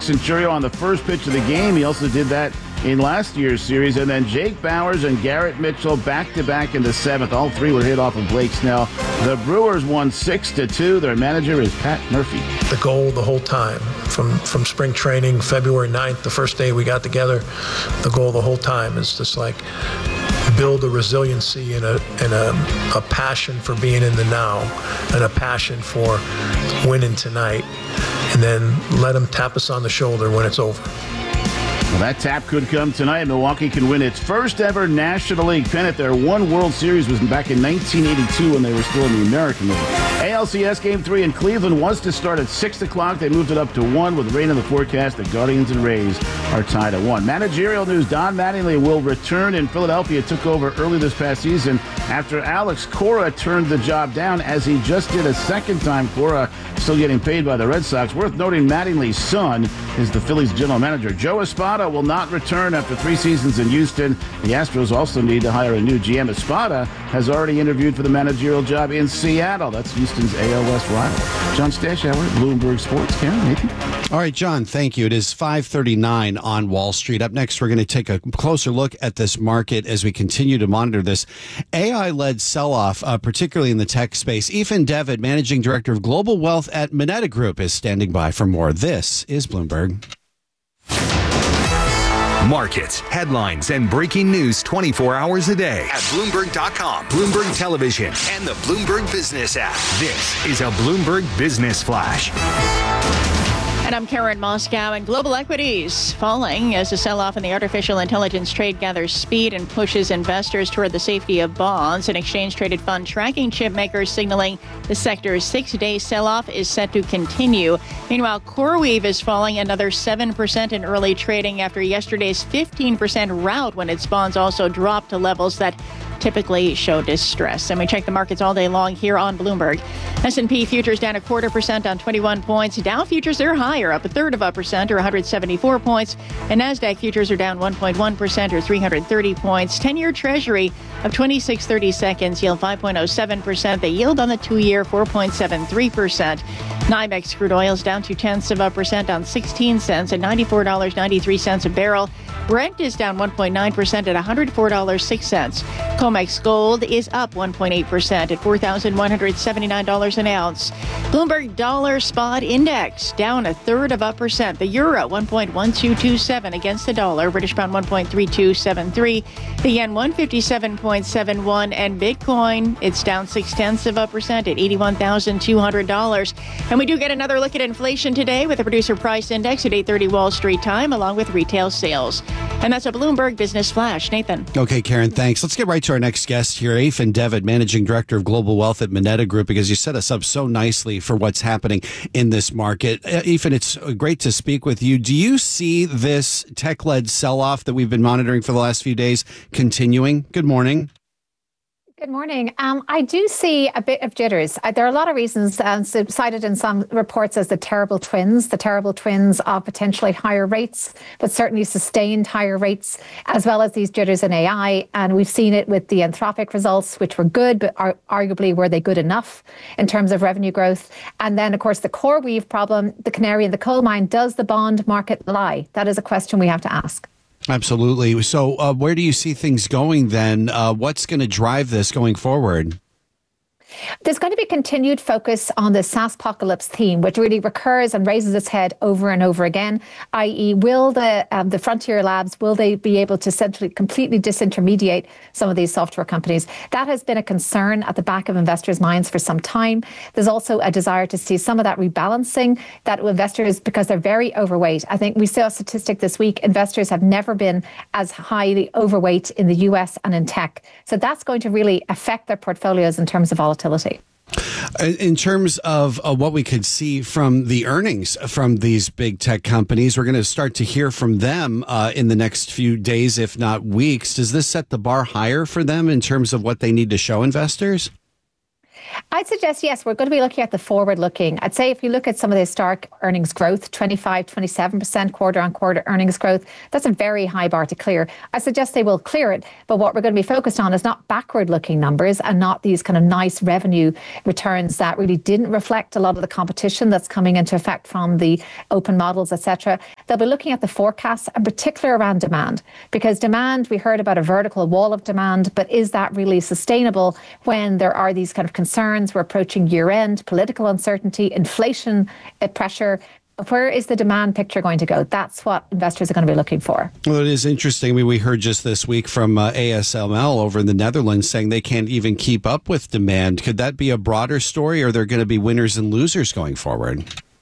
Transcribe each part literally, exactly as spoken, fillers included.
Centurio on the first pitch of the game. He also did that in last year's series. And then Jake Bowers and Garrett Mitchell back-to-back in the seventh. All three were hit off of Blake Snell. The Brewers won six to two. Their manager is Pat Murphy. The goal the whole time, from, from spring training, February ninth, the first day we got together, the goal the whole time is just like build a resiliency and a and a, a passion for being in the now and a passion for winning tonight, and then let them tap us on the shoulder when it's over. Well, that tap could come tonight. Milwaukee can win its first ever National League pennant. Their one World Series was back in nineteen eighty-two when they were still in the American League. A L C S Game three in Cleveland was to start at six o'clock. They moved it up to one with rain in the forecast. The Guardians and Rays are tied at one. Managerial news, Don Mattingly will return in Philadelphia. Took over early this past season after Alex Cora turned the job down, as he just did a second time. Cora still getting paid by the Red Sox. Worth noting, Mattingly's son is the Phillies general manager. Joe Espada will not return after three seasons in Houston. The Astros also need to hire a new G M. Espada has already interviewed for the managerial job in Seattle. That's Houston's A L West rival. John Stashauer, Bloomberg Sports. Karen, Nathan. All right, John, thank you. It is five thirty-nine on Wall Street. Up next, we're going to take a closer look at this market as we continue to monitor this A I-led sell-off, uh, particularly in the tech space. Ethan Devitt, Managing Director of Global Wealth at Moneta Group, is standing by for more. This is Bloomberg. Markets, headlines, and breaking news twenty-four hours a day at Bloomberg dot com, Bloomberg Television, and the Bloomberg Business app. This is a Bloomberg Business Flash. And I'm Karen Moscow. And global equities falling as the sell-off in the artificial intelligence trade gathers speed and pushes investors toward the safety of bonds. An exchange-traded fund tracking chip makers signaling the sector's six-day sell-off is set to continue. Meanwhile, CoreWeave is falling another seven percent in early trading after yesterday's fifteen percent rout, when its bonds also dropped to levels that typically show distress. And we check the markets all day long here on Bloomberg. S and P futures down a quarter percent on twenty-one points. Dow futures, they're higher, up a third of a percent or one hundred seventy-four points. And NASDAQ futures are down one point one percent or three hundred thirty points. ten-year Treasury of twenty-six thirty seconds yield five point oh seven percent. The yield on the two-year four point seven three percent. NYMEX crude oil is down two-tenths of a percent on sixteen cents at ninety-four dollars and ninety-three cents a barrel. Brent is down one point nine percent at one hundred four dollars and six cents. COMEX gold is up one point eight percent at four thousand one hundred seventy-nine dollars an ounce. Bloomberg dollar spot index down a third of a percent. The euro one point one two two seven against the dollar. British pound one point three two seven three. The yen one fifty-seven point seven one. And Bitcoin, it's down six tenths of a percent at eighty-one thousand two hundred dollars. And we do get another look at inflation today with the producer price index at eight thirty Wall Street time, along with retail sales. And that's a Bloomberg Business Flash. Nathan. Okay, Karen, thanks. Let's get right to our next guest here, Ethan Devitt, Managing Director of Global Wealth at Moneta Group, because you set us up so nicely for what's happening in this market. Uh, Ethan, it's great to speak with you. Do you see this tech-led sell-off that we've been monitoring for the last few days continuing? Good morning. Good morning. Um, I do see a bit of jitters. Uh, there are a lot of reasons uh, cited in some reports as the terrible twins, the terrible twins of potentially higher rates, but certainly sustained higher rates, as well as these jitters in A I. And we've seen it with the Anthropic results, which were good, but are, arguably were they good enough in terms of revenue growth? And then, of course, the CoreWeave problem, the canary in the coal mine. Does the bond market lie? That is a question we have to ask. Absolutely. So uh, where do you see things going then? Uh, what's going to drive this going forward? There's going to be continued focus on the SaaSpocalypse theme, which really recurs and raises its head over and over again, that is, will the um, the frontier labs, will they be able to essentially completely disintermediate some of these software companies? That has been a concern at the back of investors' minds for some time. There's also a desire to see some of that rebalancing that investors, because they're very overweight. I think we saw a statistic this week, investors have never been as highly overweight in the U S and in tech. So that's going to really affect their portfolios in terms of volatility. In terms of uh, what we could see from the earnings from these big tech companies, we're going to start to hear from them uh, in the next few days, if not weeks. Does this set the bar higher for them in terms of what they need to show investors? I'd suggest, yes, we're going to be looking at the forward looking. I'd say if you look at some of the historic earnings growth, twenty-five, twenty-seven percent quarter on quarter earnings growth, that's a very high bar to clear. I suggest they will clear it. But what we're going to be focused on is not backward looking numbers and not these kind of nice revenue returns that really didn't reflect a lot of the competition that's coming into effect from the open models, et cetera. they'll be looking at the forecasts, in particular around demand, because demand, we heard about a vertical wall of demand, but is that really sustainable when there are these kind of concerns? We're approaching year end, political uncertainty, inflation pressure. Where is the demand picture going to go? That's what investors are going to be looking for. Well, it is interesting. I mean, we heard just this week from uh, A S M L over in the Netherlands saying they can't even keep up with demand. Could that be a broader story, or are there going to be winners and losers going forward?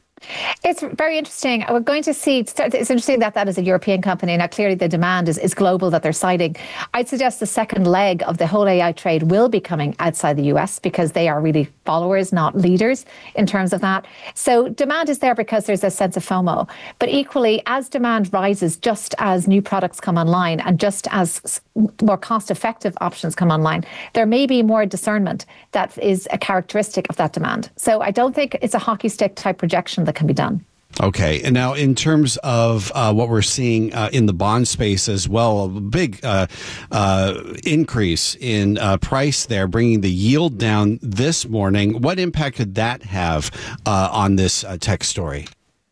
It's very interesting. We're going to see, it's interesting that that is a European company. Now, clearly the demand is, is global that they're citing. I'd suggest the second leg of the whole A I trade will be coming outside the U S because they are really followers, not leaders in terms of that. So demand is there because there's a sense of FOMO. But equally, as demand rises, just as new products come online and just as more cost-effective options come online, there may be more discernment that is a characteristic of that demand. So I don't think it's a hockey stick type projection that can be done. Okay. And now in terms of uh, what we're seeing uh, in the bond space as well, a big uh, uh, increase in uh, price there, bringing the yield down this morning. What impact could that have uh, on this uh, tech story?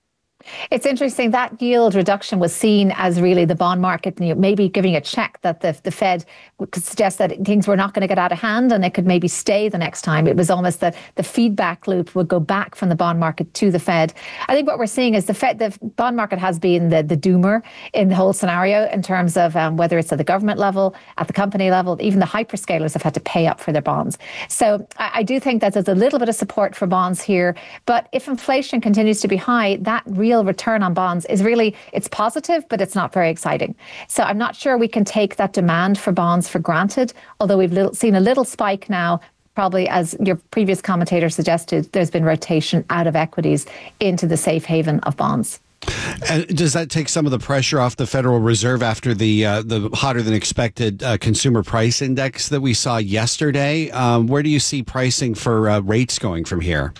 It's interesting that yield reduction was seen as really the bond market, you know, maybe giving a check that the, the Fed could suggest that things were not going to get out of hand and it could maybe stay the next time. It was almost that the feedback loop would go back from the bond market to the Fed. I think what we're seeing is the Fed, the bond market has been the, the doomer in the whole scenario in terms of um, whether it's at the government level, at the company level, even the hyperscalers have had to pay up for their bonds. So I, I do think that there's a little bit of support for bonds here. But if inflation continues to be high, that real return on bonds is really, it's positive, but it's not very exciting. So I'm not sure we can take that demand for bonds for granted, although we've little, seen a little spike now, probably as your previous commentator suggested, there's been rotation out of equities into the safe haven of bonds. And does that take some of the pressure off the Federal Reserve after the uh, the hotter than expected uh, consumer price index that we saw yesterday? Um, where do you see pricing for uh, rates going from here?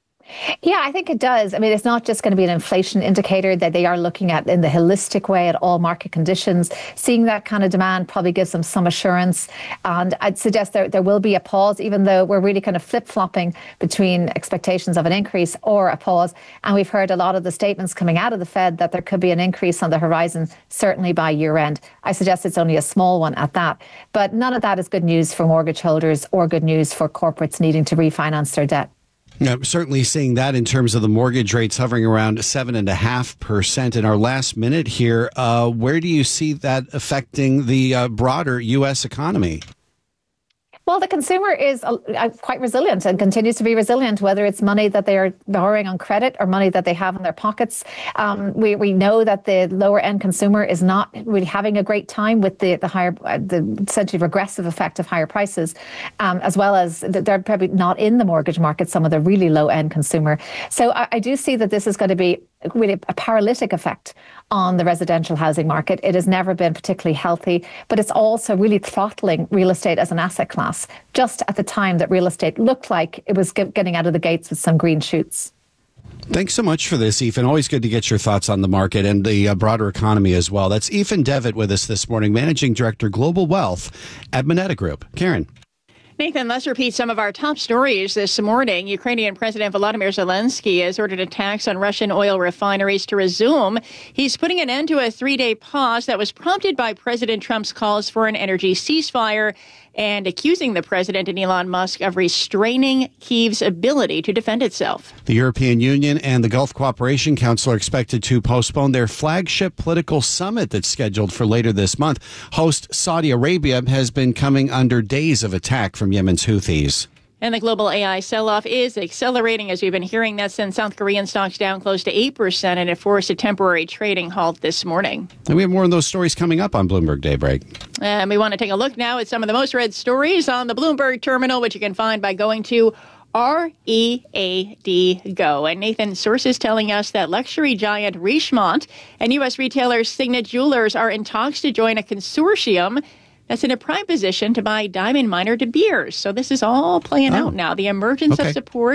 Yeah, I think it does. I mean, it's not just going to be an inflation indicator that they are looking at in the holistic way at all market conditions. Seeing that kind of demand probably gives them some assurance. And I'd suggest there, there will be a pause, even though we're really kind of flip-flopping between expectations of an increase or a pause. And we've heard a lot of the statements coming out of the Fed that there could be an increase on the horizon, certainly by year end. I suggest it's only a small one at that. But none of that is good news for mortgage holders or good news for corporates needing to refinance their debt. Yeah, certainly seeing that in terms of the mortgage rates hovering around seven and a half percent in our last minute here. Uh, where do you see that affecting the uh, broader U S economy? Well, the consumer is uh, quite resilient and continues to be resilient, whether it's money that they are borrowing on credit or money that they have in their pockets. Um, we, we know that the lower end consumer is not really having a great time with the, the higher, uh, the essentially regressive effect of higher prices, um, as well as they're probably not in the mortgage market, some of the really low end consumer. So I, I do see that this is going to be really a paralytic effect on the residential housing market. It has never been particularly healthy, but it's also really throttling real estate as an asset class, just at the time that real estate looked like it was getting out of the gates with some green shoots. Thanks so much for this, Aoife. Always good to get your thoughts on the market and the uh, broader economy as well. That's Aoife Devitt with us this morning, Managing Director, Global Wealth at Moneta Group. Karen. Nathan, let's repeat some of our top stories this morning. Ukrainian President Volodymyr Zelensky has ordered attacks on Russian oil refineries to resume. He's putting an end to a three-day pause that was prompted by President Trump's calls for an energy ceasefire and accusing the president and Elon Musk of restraining Kyiv's ability to defend itself. The European Union and the Gulf Cooperation Council are expected to postpone their flagship political summit that's scheduled for later this month. Host Saudi Arabia has been coming under days of attack from Yemen's Houthis. And the global A I sell-off is accelerating, as we've been hearing. That sent South Korean stocks down close to eight percent, and it forced a temporary trading halt this morning. And we have more of those stories coming up on Bloomberg Daybreak. And we want to take a look now at some of the most read stories on the Bloomberg terminal, which you can find by going to R E A D Go. And Nathan, sources telling us that luxury giant Richemont and U S retailer Signet Jewelers are in talks to join a consortium that's in a prime position to buy diamond miner De Beers. So this is all playing oh. out now. The emergence okay. of support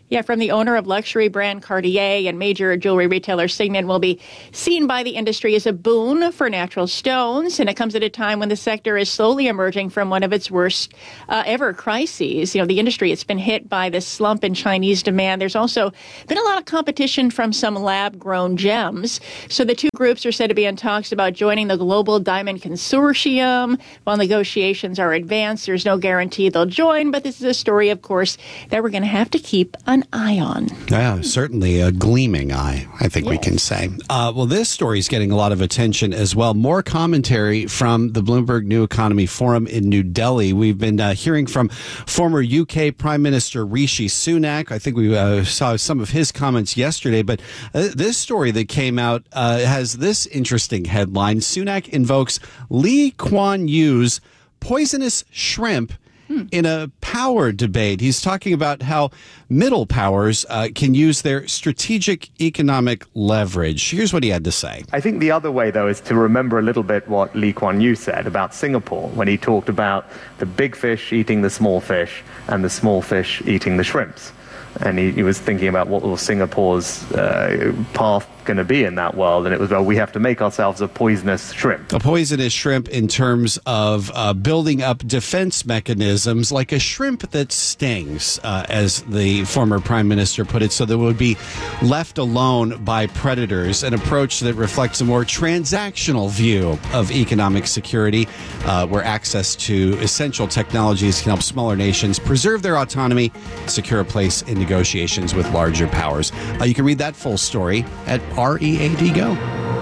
Yeah, from the owner of luxury brand Cartier and major jewelry retailer Signet, will be seen by the industry as a boon for natural stones. And it comes at a time when the sector is slowly emerging from one of its worst uh, ever crises. You know, the industry, it's been hit by this slump in Chinese demand. There's also been a lot of competition from some lab-grown gems. So the two groups are said to be in talks about joining the Global Diamond Consortium. While negotiations are advanced, there's no guarantee they'll join. But this is a story, of course, that we're going to have to keep an eye on. Yeah, certainly a gleaming eye, I think yes. we can say. Uh, well, this story is getting a lot of attention as well. More commentary from the Bloomberg New Economy Forum in New Delhi. We've been uh, hearing from former U K Prime Minister Rishi Sunak. I think we uh, saw some of his comments yesterday, but uh, this story that came out uh, has this interesting headline. Sunak invokes Lee Kuan Yew's poisonous shrimp in a power debate. He's talking about how middle powers uh, can use their strategic economic leverage. Here's what he had to say. I think the other way, though, is to remember a little bit what Lee Kuan Yew said about Singapore when he talked about the big fish eating the small fish and the small fish eating the shrimps. And he, he was thinking about what was Singapore's uh, path going to be in that world. And it was, well, we have to make ourselves a poisonous shrimp. A poisonous shrimp in terms of uh, building up defense mechanisms like a shrimp that stings, uh, as the former prime minister put it, so that it would be left alone by predators, an approach that reflects a more transactional view of economic security, uh, where access to essential technologies can help smaller nations preserve their autonomy, secure a place in negotiations with larger powers. Uh, you can read that full story at R E A D Go.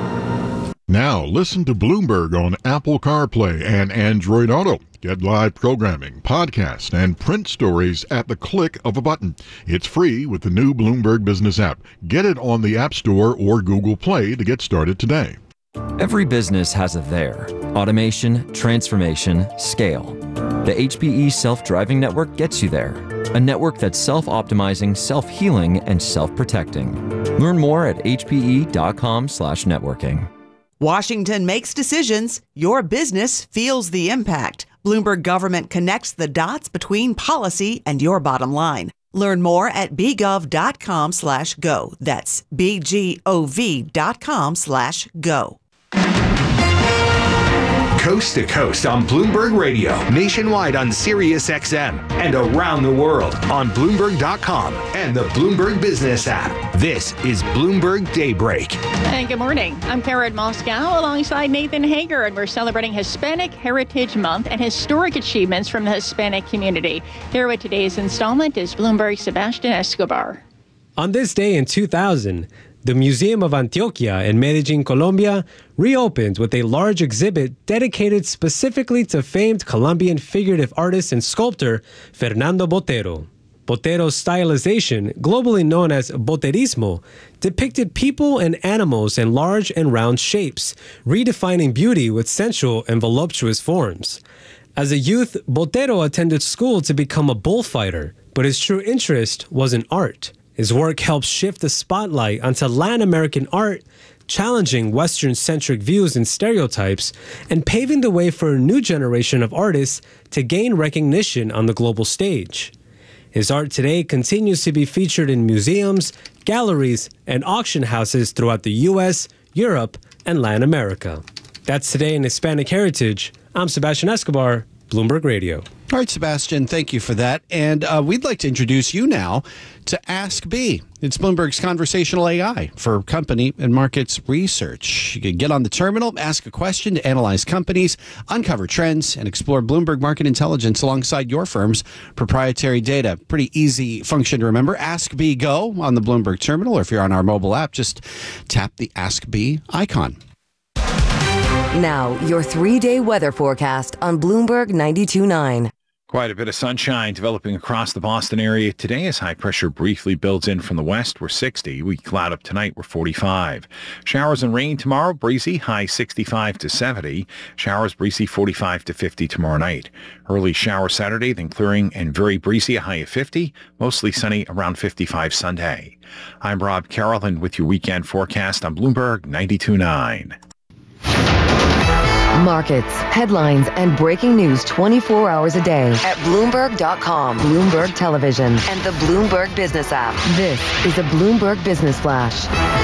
Now listen to Bloomberg on Apple CarPlay and Android Auto. Get live programming, podcasts, and print stories at the click of a button. It's free with the new Bloomberg Business app. Get it on the App Store or Google Play to get started today. Every business has a there. Automation, transformation, scale. The H P E Self-Driving Network gets you there. A network that's self-optimizing, self-healing, and self-protecting. Learn more at h p e dot com slash networking. Washington makes decisions. Your business feels the impact. Bloomberg Government connects the dots between policy and your bottom line. Learn more at b gov dot com slash go. That's b g o v dot com slash go. Coast to coast on Bloomberg Radio, nationwide on Sirius X M, and around the world on Bloomberg dot com and the Bloomberg Business app. This is Bloomberg Daybreak. And good morning. I'm Karen Moscow alongside Nathan Hager, and we're celebrating Hispanic Heritage Month and historic achievements from the Hispanic community. Here with today's installment is Bloomberg's Sebastian Escobar. On this day in two thousand, the Museum of Antioquia in Medellin, Colombia, reopened with a large exhibit dedicated specifically to famed Colombian figurative artist and sculptor Fernando Botero. Botero's stylization, globally known as boterismo, depicted people and animals in large and round shapes, redefining beauty with sensual and voluptuous forms. As a youth, Botero attended school to become a bullfighter, but his true interest was in art. His work helped shift the spotlight onto Latin American art, challenging Western-centric views and stereotypes, and paving the way for a new generation of artists to gain recognition on the global stage. His art today continues to be featured in museums, galleries, and auction houses throughout the U S, Europe, and Latin America. That's Today in Hispanic Heritage. I'm Sebastian Escobar, Bloomberg Radio. All right, Sebastian, thank you for that. And uh, we'd like to introduce you now to Ask B. It's Bloomberg's conversational A I for company and markets research. You can get on the terminal, ask a question to analyze companies, uncover trends, and explore Bloomberg Market Intelligence alongside your firm's proprietary data. Pretty easy function to remember. Ask B Go on the Bloomberg terminal, or if you're on our mobile app, just tap the Ask B icon. Now, your three-day weather forecast on Bloomberg ninety-two point nine. Quite a bit of sunshine developing across the Boston area today as high pressure briefly builds in from the west. We're sixty. We cloud up tonight. We're forty-five. Showers and rain tomorrow. Breezy, high sixty-five to seventy. Showers, breezy, forty-five to fifty tomorrow night. Early shower Saturday, then clearing and very breezy, a high of fifty. Mostly sunny, around fifty-five Sunday. I'm Rob Carroll, and with your weekend forecast on Bloomberg ninety-two point nine. Markets, headlines, and breaking news twenty-four hours a day at Bloomberg dot com, Bloomberg Television, and the Bloomberg Business app. This is the Bloomberg Business Flash.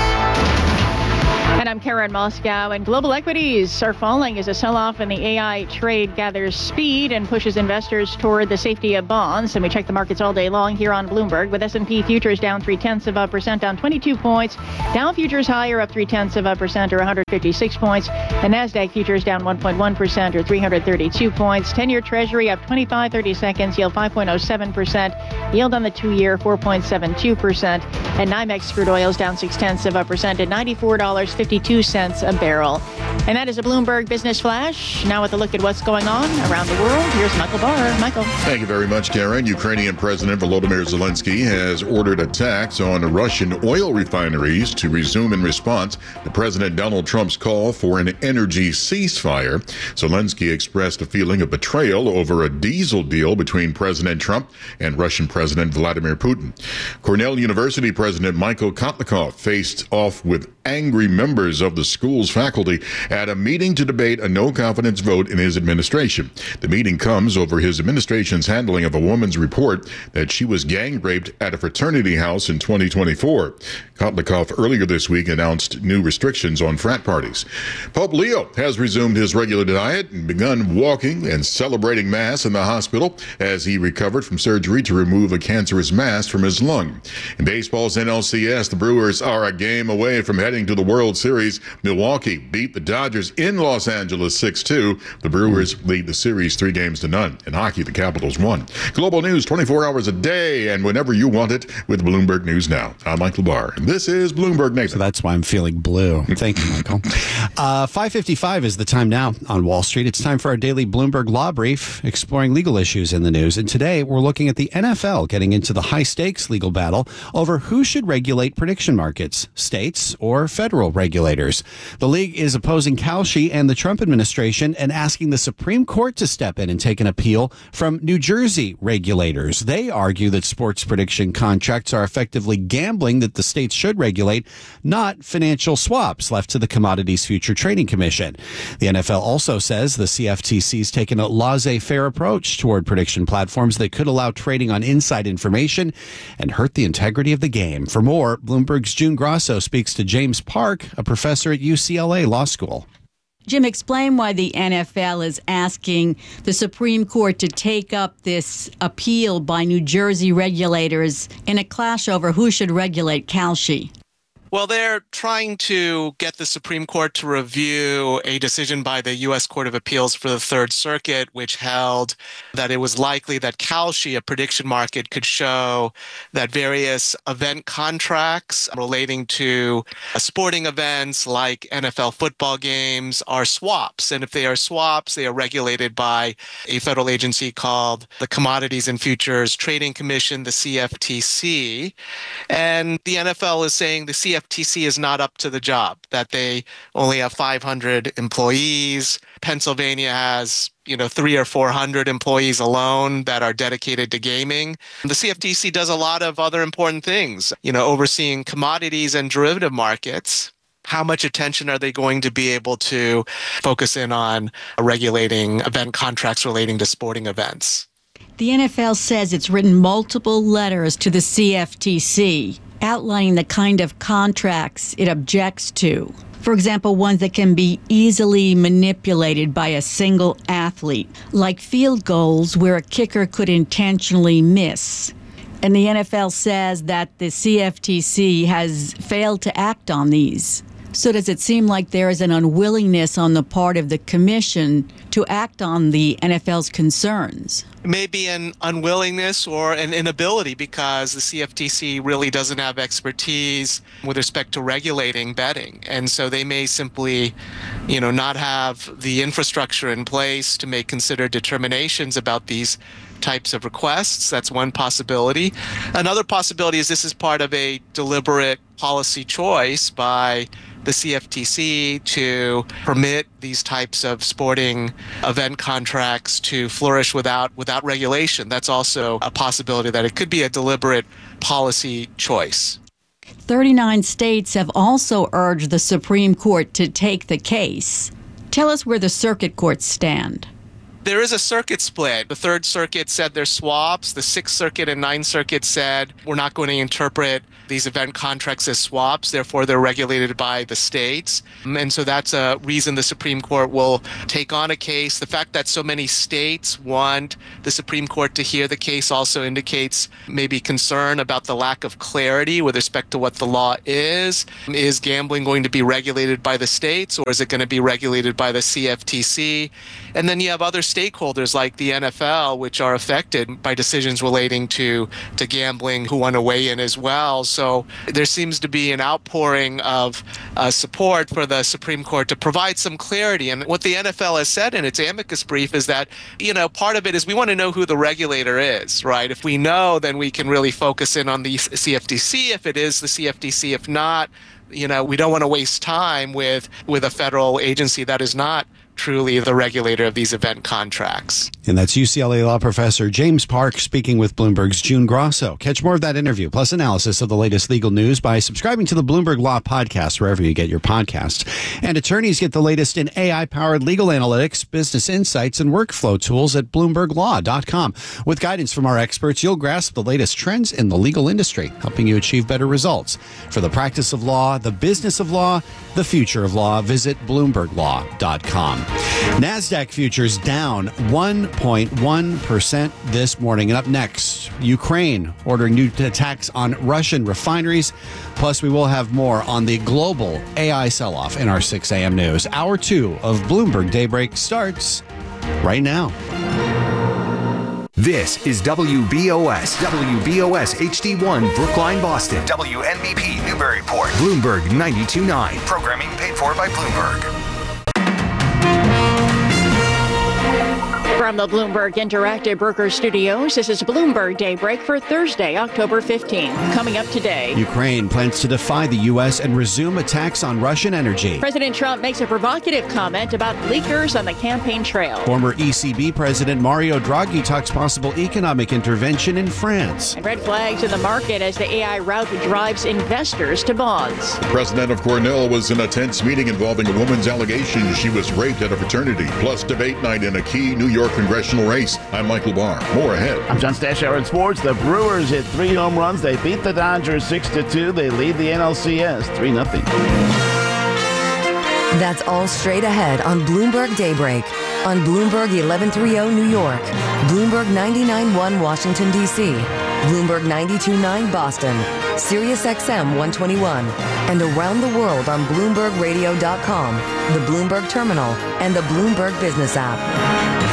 And I'm Karen Moscow, and global equities are falling as a sell-off in the A I trade gathers speed and pushes investors toward the safety of bonds. And we check the markets all day long here on Bloomberg, with S and P futures down three-tenths of a percent, down twenty-two points. Dow futures higher, up three-tenths of a percent, or one hundred fifty-six points. The NASDAQ futures down one point one percent, or three hundred thirty-two points. ten-year Treasury up twenty-five thirty-seconds, yield five point oh seven percent. Yield on the two-year, four point seven two percent. And NYMEX crude oil's down six-tenths of a percent at ninety-four dollars and fifty-two cents a barrel. And that is a Bloomberg Business Flash. Now with a look at what's going on around the world, here's Michael Barr. Michael. Thank you very much, Karen. Ukrainian President Volodymyr Zelensky has ordered attacks on Russian oil refineries to resume in response to President Donald Trump's call for an energy ceasefire. Zelensky expressed a feeling of betrayal over a diesel deal between President Trump and Russian President Vladimir Putin. Cornell University President Michael Kotlikov faced off with angry members of the school's faculty at a meeting to debate a no-confidence vote in his administration. The meeting comes over his administration's handling of a woman's report that she was gang-raped at a fraternity house in twenty twenty-four. Kotlikov earlier this week announced new restrictions on frat parties. Pope Leo has resumed his regular diet and begun walking and celebrating Mass in the hospital as he recovered from surgery to remove a cancerous mass from his lung. In baseball's N L C S, the Brewers are a game away from heading to the World Series. Milwaukee beat the Dodgers in Los Angeles six two. The Brewers lead the series three games to none. In hockey, the Capitals won. Global news twenty-four hours a day and whenever you want it with Bloomberg News Now. I'm Michael Barr, and this is Bloomberg Nation. So that's why I'm feeling blue. Thank you, Michael. Uh, five fifty-five is the time now on Wall Street. It's time for our daily Bloomberg Law Brief, exploring legal issues in the news. And today we're looking at the N F L getting into the high-stakes legal battle over who should regulate prediction markets, states or federal regulators. The league is opposing Kalshi and the Trump administration and asking the Supreme Court to step in and take an appeal from New Jersey regulators. They argue that sports prediction contracts are effectively gambling that the states should regulate, not financial swaps left to the Commodities Future Trading Commission. The N F L also says the C F T C's taken a laissez-faire approach toward prediction platforms that could allow trading on inside information and hurt the integrity of the game. For more, Bloomberg's June Grosso speaks to James Park, a professor at U C L A Law School. Jim, explain why the N F L is asking the Supreme Court to take up this appeal by New Jersey regulators in a clash over who should regulate Kalshi. Well, they're trying to get the Supreme Court to review a decision by the U S Court of Appeals for the Third Circuit, which held that it was likely that Kalshi, a prediction market, could show that various event contracts relating to sporting events like N F L football games are swaps. And if they are swaps, they are regulated by a federal agency called the Commodities and Futures Trading Commission, the C F T C. And the N F L is saying the C F T C is not up to the job, that they only have five hundred employees. Pennsylvania has, you know, three or four hundred employees alone that are dedicated to gaming. The C F T C does a lot of other important things, you know, overseeing commodities and derivative markets. How much attention are they going to be able to focus in on regulating event contracts relating to sporting events? The N F L says it's written multiple letters to the C F T C outlining the kind of contracts it objects to. For example, ones that can be easily manipulated by a single athlete, like field goals where a kicker could intentionally miss. And the N F L says that the C F T C has failed to act on these. So does it seem like there is an unwillingness on the part of the commission to act on the N F L's concerns? Maybe an unwillingness or an inability, because the C F T C really doesn't have expertise with respect to regulating betting. And so they may simply, you know, not have the infrastructure in place to make considered determinations about these types of requests. That's one possibility. Another possibility is this is part of a deliberate policy choice by the C F T C to permit these types of sporting event contracts to flourish without without regulation. That's also a possibility, that it could be a deliberate policy choice. thirty-nine states have also urged the Supreme Court to take the case. Tell us where the circuit courts stand. There is a circuit split. The Third Circuit said they're swaps. The Sixth Circuit and Ninth Circuit said we're not going to interpret these event contracts as swaps. Therefore, they're regulated by the states. And so that's a reason the Supreme Court will take on a case. The fact that so many states want the Supreme Court to hear the case also indicates maybe concern about the lack of clarity with respect to what the law is. Is gambling going to be regulated by the states, or is it going to be regulated by the C F T C? And then you have other stakeholders like the N F L, which are affected by decisions relating to, to gambling, who want to weigh in as well. So there seems to be an outpouring of uh, support for the Supreme Court to provide some clarity. And what the N F L has said in its amicus brief is that, you know, part of it is we want to know who the regulator is, right? If we know, then we can really focus in on the C F T C, if it is the C F T C. If not, you know, we don't want to waste time with, with a federal agency that is not truly the regulator of these event contracts. And that's U C L A law professor James Park speaking with Bloomberg's June Grosso. Catch more of that interview, plus analysis of the latest legal news by subscribing to the Bloomberg Law Podcast, wherever you get your podcasts. And attorneys get the latest in A I-powered legal analytics, business insights, and workflow tools at bloomberg law dot com. With guidance from our experts, you'll grasp the latest trends in the legal industry, helping you achieve better results. For the practice of law, the business of law, the future of law, visit bloomberg law dot com. NASDAQ futures down one point one percent this morning. And up next, Ukraine ordering new attacks on Russian refineries. Plus, we will have more on the global A I sell-off in our six a.m. news. Hour two of Bloomberg Daybreak starts right now. This is W B O S, W B O S H D one, Brookline, Boston. W N B P, Newburyport. Bloomberg ninety-two point nine. Programming paid for by Bloomberg. From the Bloomberg Interactive Broker Studios, this is Bloomberg Daybreak for Thursday, October fifteenth. Coming up today, Ukraine plans to defy the U S and resume attacks on Russian energy. President Trump makes a provocative comment about leakers on the campaign trail. Former E C B President Mario Draghi talks possible economic intervention in France. And red flags in the market as the A I rout drives investors to bonds. The president of Cornell was in a tense meeting involving a woman's allegation she was raped at a fraternity. Plus debate night in a key New York congressional race. I'm Michael Barr. More ahead. I'm John Stashower in sports. The Brewers hit three home runs. They beat the Dodgers six to two. They lead the N L C S three nothing. That's all straight ahead on Bloomberg Daybreak. On Bloomberg eleven thirty New York, Bloomberg ninety-nine point one Washington, D C, Bloomberg ninety-two point nine Boston, Sirius X M one twenty-one, and around the world on Bloomberg Radio dot com, the Bloomberg Terminal, and the Bloomberg Business app.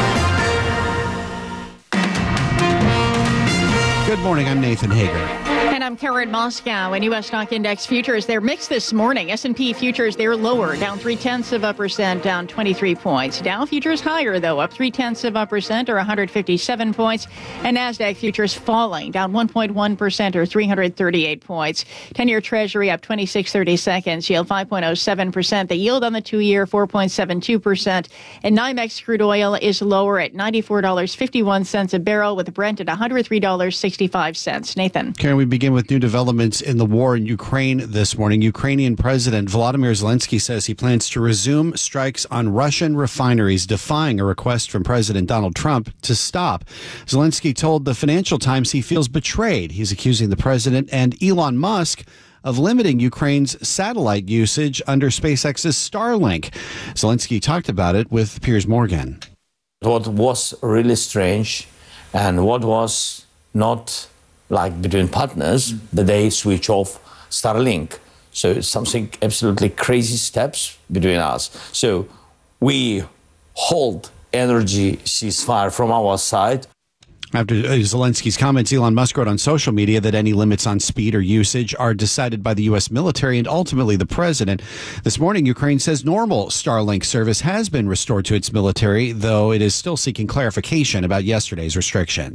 Good morning, I'm Nathan Hager. And I'm Karen Moscow. And U S stock index futures, they're mixed this morning. S and P futures, they're lower, down three-tenths of a percent, down twenty-three points. Dow futures higher, though, up three-tenths of a percent, or one hundred fifty-seven points. And NASDAQ futures falling, down one point one percent, or three hundred thirty-eight points. ten-year Treasury up twenty-six thirty-seconds, yield five point oh seven percent. The yield on the two-year, four point seven two percent. And NYMEX crude oil is lower at ninety-four dollars and fifty-one cents a barrel, with Brent at one hundred three dollars and sixty-five cents. Nathan. Karen, we begin with new developments in the war in Ukraine this morning. Ukrainian President Volodymyr Zelensky says he plans to resume strikes on Russian refineries, defying a request from President Donald Trump to stop. Zelensky told the Financial Times he feels betrayed. He's accusing the president and Elon Musk of limiting Ukraine's satellite usage under SpaceX's Starlink. Zelensky talked about it with Piers Morgan. What was really strange and what was not like between partners, that they switch off Starlink. So it's something absolutely crazy steps between us. So we hold energy ceasefire from our side. After Zelensky's comments, Elon Musk wrote on social media that any limits on speed or usage are decided by the U S military and ultimately the president. This morning, Ukraine says normal Starlink service has been restored to its military, though it is still seeking clarification about yesterday's restrictions.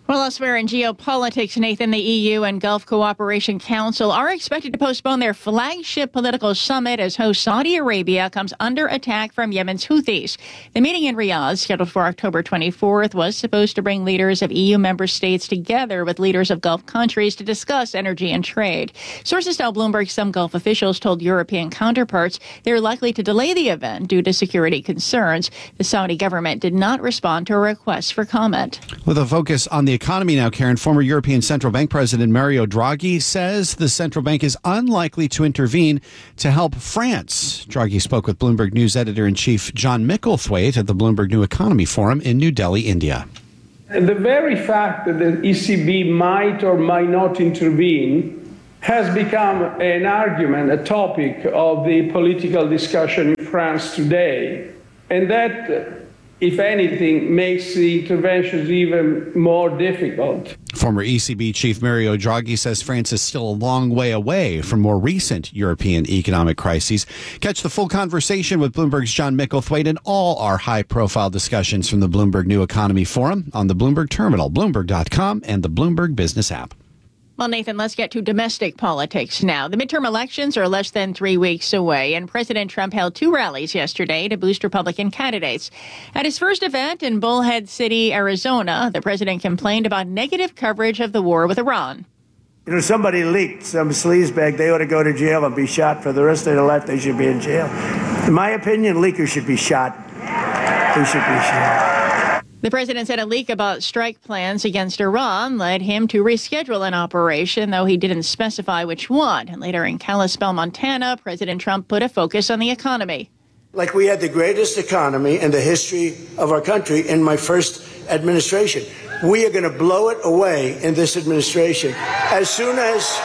Well, elsewhere in geopolitics, Nathan, the E U and Gulf Cooperation Council are expected to postpone their flagship political summit as host Saudi Arabia comes under attack from Yemen's Houthis. The meeting in Riyadh, scheduled for October twenty-fourth, was supposed to bring leaders of E U member states together with leaders of Gulf countries to discuss energy and trade. Sources tell Bloomberg some Gulf officials told European counterparts they're likely to delay the event due to security concerns. The Saudi government did not respond to a request for comment. With a focus on the economy now, Karen, former European Central Bank President Mario Draghi says the central bank is unlikely to intervene to help France. Draghi spoke with Bloomberg News editor-in-chief John Micklethwaite at the Bloomberg New Economy Forum in New Delhi, India. The very fact that the E C B might or might not intervene has become an argument, a topic of the political discussion in France today, and that, if anything, makes the interventions even more difficult. Former E C B Chief Mario Draghi says France is still a long way away from more recent European economic crises. Catch the full conversation with Bloomberg's John Micklethwaite and all our high-profile discussions from the Bloomberg New Economy Forum on the Bloomberg Terminal, Bloomberg dot com, and the Bloomberg Business app. Well, Nathan, let's get to domestic politics now. The midterm elections are less than three weeks away, and President Trump held two rallies yesterday to boost Republican candidates. At his first event in Bullhead City, Arizona, the president complained about negative coverage of the war with Iran. You know, somebody leaked some sleazebag. They ought to go to jail and be shot for the rest of their life. They should be in jail. In my opinion, leakers should be shot. They should be shot. The president said a leak about strike plans against Iran led him to reschedule an operation, though he didn't specify which one. And later in Kalispell, Montana, President Trump put a focus on the economy. Like we had the greatest economy in the history of our country in my first administration. We are going to blow it away in this administration. As soon as,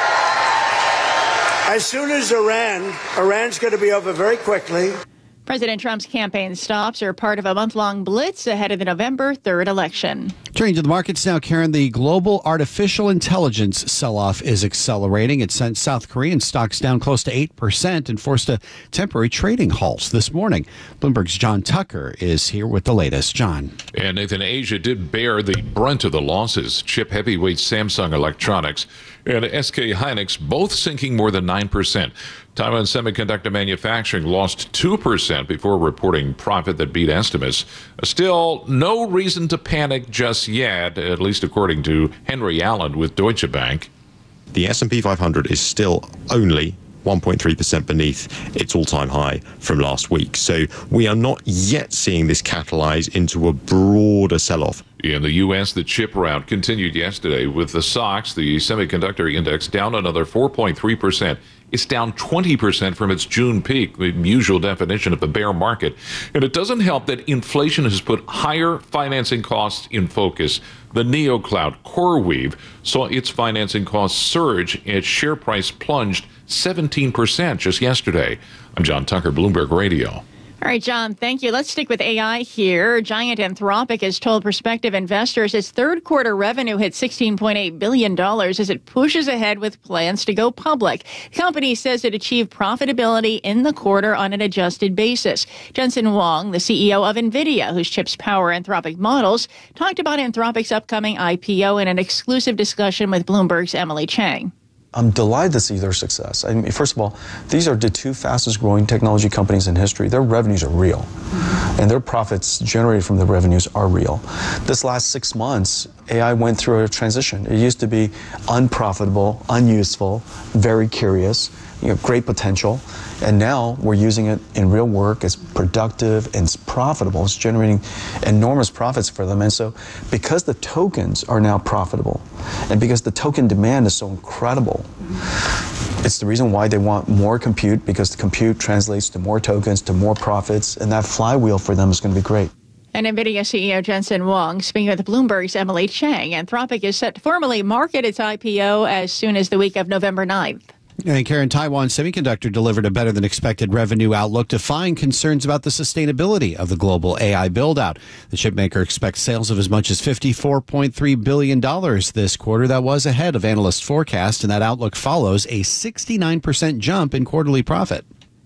as soon as Iran, Iran's going to be over very quickly. President Trump's campaign stops are part of a month-long blitz ahead of the November third election. Turning to the markets now, Karen, the global artificial intelligence sell-off is accelerating. It sent South Korean stocks down close to eight percent and forced a temporary trading halt this morning. Bloomberg's John Tucker is here with the latest. John. And Nathan, Asia did bear the brunt of the losses. Chip heavyweight Samsung Electronics and S K Hynix both sinking more than nine percent. Taiwan Semiconductor Manufacturing lost two percent before reporting profit that beat estimates. Still, no reason to panic just yet, at least according to Henry Allen with Deutsche Bank. The S and P five hundred is still only one point three percent beneath its all-time high from last week. So we are not yet seeing this catalyze into a broader sell-off. In the U S, the chip rout continued yesterday with the S O X, the semiconductor index, down another four point three percent. It's down twenty percent from its June peak, the usual definition of the bear market. And it doesn't help that inflation has put higher financing costs in focus. The NeoCloud CoreWeave saw its financing costs surge. Its share price plunged seventeen percent just yesterday. I'm John Tucker, Bloomberg Radio. All right, John, thank you. Let's stick with A I here. Giant Anthropic has told prospective investors its third quarter revenue hit sixteen point eight billion dollars as it pushes ahead with plans to go public. The company says it achieved profitability in the quarter on an adjusted basis. Jensen Huang, the C E O of NVIDIA, whose chips power Anthropic models, talked about Anthropic's upcoming I P O in an exclusive discussion with Bloomberg's Emily Chang. I'm delighted to see their success. I mean, first of all, these are the two fastest growing technology companies in history. Their revenues are real, and their profits generated from the revenues are real. This last six months, A I went through a transition. It used to be unprofitable, unuseful, very curious, you know, great potential. And now we're using it in real work. It's productive and it's profitable. It's generating enormous profits for them. And so because the tokens are now profitable and because the token demand is so incredible, it's the reason why they want more compute, because the compute translates to more tokens, to more profits, and that flywheel for them is going to be great. And NVIDIA C E O Jensen Huang speaking with Bloomberg's Emily Chang. Anthropic is set to formally market its I P O as soon as the week of November ninth. And Karen, Taiwan Semiconductor delivered a better than expected revenue outlook, defying concerns about the sustainability of the global A I build-out. The chipmaker expects sales of as much as fifty-four point three billion dollars this quarter. That was ahead of analyst forecast, and that outlook follows a sixty-nine percent jump in quarterly profit.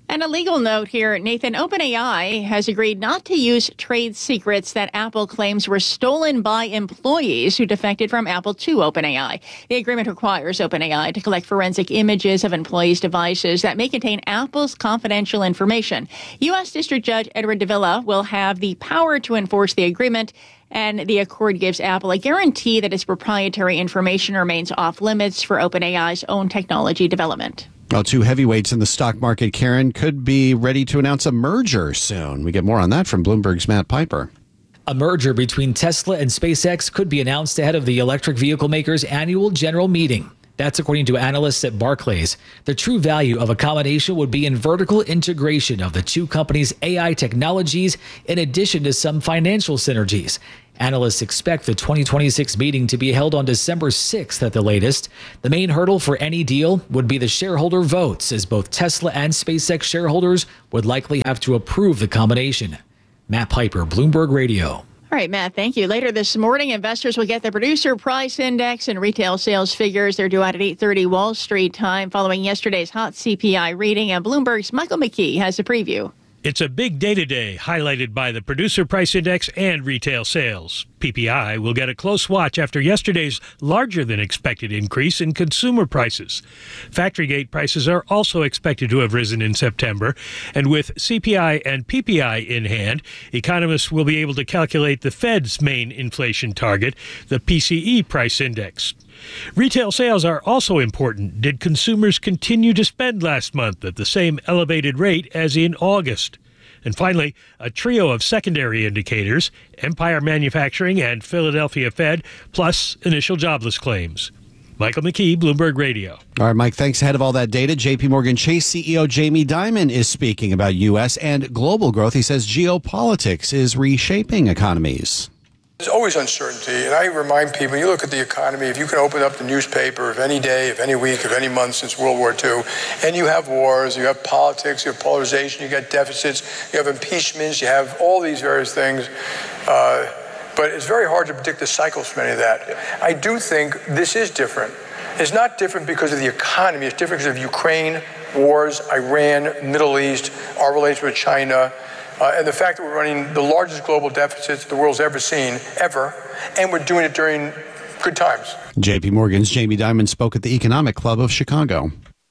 And a legal note here, Nathan, OpenAI has agreed not to use trade secrets that Apple claims were stolen by employees who defected from Apple to OpenAI. The agreement requires OpenAI to collect forensic images of employees' devices that may contain Apple's confidential information. U S. District Judge Edward Davila will have the power to enforce the agreement, and the accord gives Apple a guarantee that its proprietary information remains off limits for OpenAI's own technology development. Well, two heavyweights in the stock market, Karen, could be ready to announce a merger soon. We get more on that from Bloomberg's Matt Piper. A merger between Tesla and SpaceX could be announced ahead of the electric vehicle maker's annual general meeting. That's according to analysts at Barclays. The true value of a combination would be in vertical integration of the two companies' A I technologies, in addition to some financial synergies. Analysts expect the twenty twenty-six meeting to be held on December sixth at the latest. The main hurdle for any deal would be the shareholder votes, as both Tesla and SpaceX shareholders would likely have to approve the combination. Matt Piper, Bloomberg Radio. All right, Matt, thank you. Later this morning, investors will get the Producer Price Index and retail sales figures. They're due out at eight thirty Wall Street time following yesterday's hot C P I reading. And Bloomberg's Michael McKee has a preview. It's a big day today, highlighted by the Producer Price Index and retail sales. P P I will get a close watch after yesterday's larger-than-expected increase in consumer prices. Factory gate prices are also expected to have risen in September, and with C P I and P P I in hand, economists will be able to calculate the Fed's main inflation target, the P C E Price Index. Retail sales are also important. Did consumers continue to spend last month at the same elevated rate as in August? And finally, a trio of secondary indicators, Empire Manufacturing and Philadelphia Fed, plus initial jobless claims. Michael McKee, Bloomberg Radio. All right, Mike, thanks. Ahead of all that data, J P Morgan Chase C E O Jamie Dimon is speaking about U S and global growth. He says geopolitics is reshaping economies. There's always uncertainty, and I remind people, you look at the economy, if you can open up the newspaper of any day, of any week, of any month since World War Two, and you have wars, you have politics, you have polarization, you get deficits, you have impeachments, you have all these various things, uh, but it's very hard to predict the cycles from any of that. I do think this is different. It's not different because of the economy, it's different because of Ukraine, wars, Iran, Middle East, our relations with China, Uh, and the fact that we're running the largest global deficits the world's ever seen, ever, and we're doing it during good times. J P Morgan's Jamie Dimon spoke at the Economic Club of Chicago.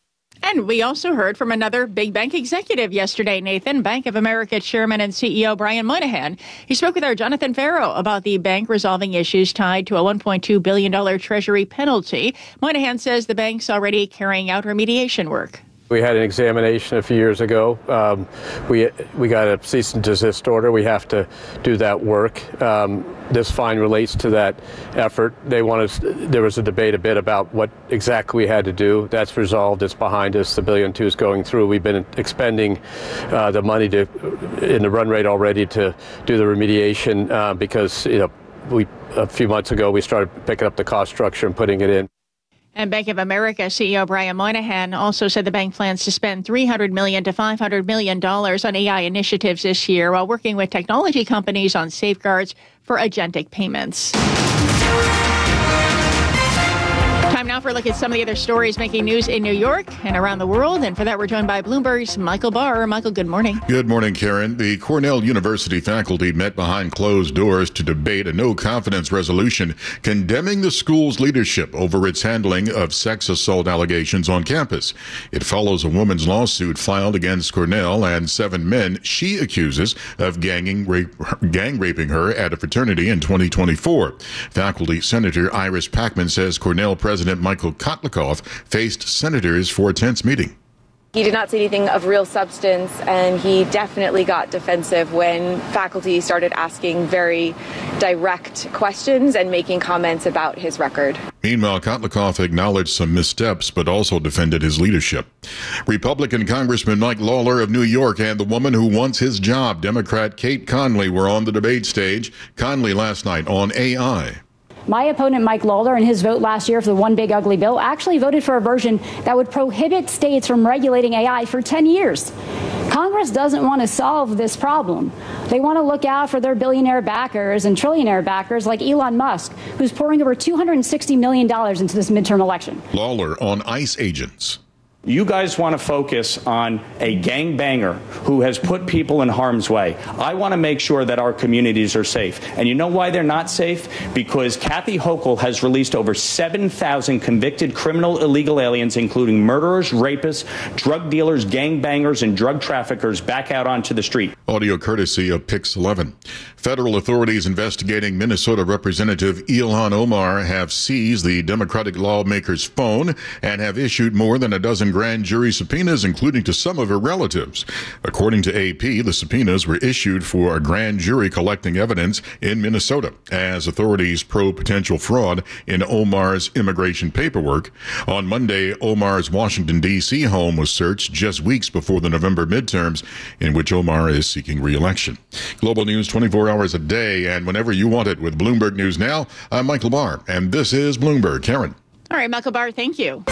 And we also heard from another big bank executive yesterday, Nathan, Bank of America Chairman and C E O Brian Moynihan. He spoke with our Jonathan Farrow about the bank resolving issues tied to a one point two billion dollars Treasury penalty. Moynihan says the bank's already carrying out remediation work. We had an examination a few years ago. Um, we we got a cease and desist order. We have to do that work. Um, this fine relates to that effort. They wanted. There was a debate a bit about what exactly we had to do. That's resolved. It's behind us. The billion two is going through. We've been expending uh, the money to in the run rate already to do the remediation uh, because you know we a few months ago we started picking up the cost structure and putting it in. And Bank of America C E O Brian Moynihan also said the bank plans to spend three hundred million dollars to five hundred million dollars on A I initiatives this year while working with technology companies on safeguards for agentic payments. Time now for a look at some of the other stories making news in New York and around the world. And for that, we're joined by Bloomberg's Michael Barr. Michael, good morning. Good morning, Karen. The Cornell University faculty met behind closed doors to debate a no-confidence resolution condemning the school's leadership over its handling of sex assault allegations on campus. It follows a woman's lawsuit filed against Cornell and seven men she accuses of ganging rape, gang raping her at a fraternity in twenty twenty-four. Faculty Senator Iris Packman says Cornell President Michael Kotlikoff faced senators for a tense meeting. He did not say anything of real substance, and he definitely got defensive when faculty started asking very direct questions and making comments about his record. Meanwhile, Kotlikoff acknowledged some missteps, but also defended his leadership. Republican Congressman Mike Lawler of New York and the woman who wants his job, Democrat Kate Conley, were on the debate stage. Conley last night on A I. My opponent, Mike Lawler, in his vote last year for the One Big Ugly Bill, actually voted for a version that would prohibit states from regulating A I for ten years. Congress doesn't want to solve this problem. They want to look out for their billionaire backers and trillionaire backers like Elon Musk, who's pouring over two hundred sixty million dollars into this midterm election. Lawler on ICE agents. You guys want to focus on a gangbanger who has put people in harm's way. I want to make sure that our communities are safe. And you know why they're not safe? Because Kathy Hochul has released over seven thousand convicted criminal illegal aliens, including murderers, rapists, drug dealers, gangbangers, and drug traffickers, back out onto the street. Audio courtesy of Pix eleven. Federal authorities investigating Minnesota Representative Ilhan Omar have seized the Democratic lawmaker's phone and have issued more than a dozen grand jury subpoenas, including to some of her relatives. According to A P, the subpoenas were issued for a grand jury collecting evidence in Minnesota as authorities probe potential fraud in Omar's immigration paperwork. On Monday, Omar's Washington, D C home was searched just weeks before the November midterms, in which Omar is seeking re-election. Global news twenty-four hours a day and whenever you want it with Bloomberg News Now. I'm Michael Barr, and this is Bloomberg. Karen. All right, Michael Barr, thank you.